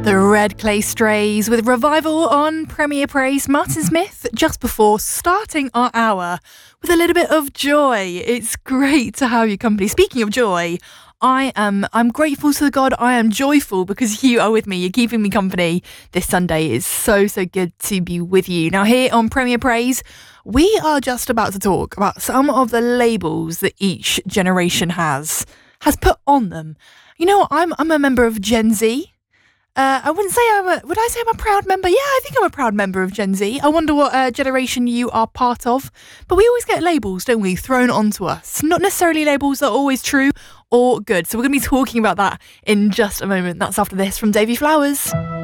The Red Clay Strays with Revival on Premier Praise. Martin Smith just before starting our hour with a little bit of joy. It's great to have your company. Speaking of joy, I'm grateful to God. I am joyful because you are with me. You're keeping me company. This Sunday is so good to be with you. Now here on Premier Praise, we are just about to talk about some of the labels that each generation has put on them. You know, I'm a member of Gen Z. I wouldn't say would I say I'm a proud member? Yeah, I think I'm a proud member of Gen Z. I wonder what generation you are part of. But we always get labels, don't we, thrown onto us. Not necessarily labels that are always true or good. So we're going to be talking about that in just a moment. That's after this from Davy Flowers.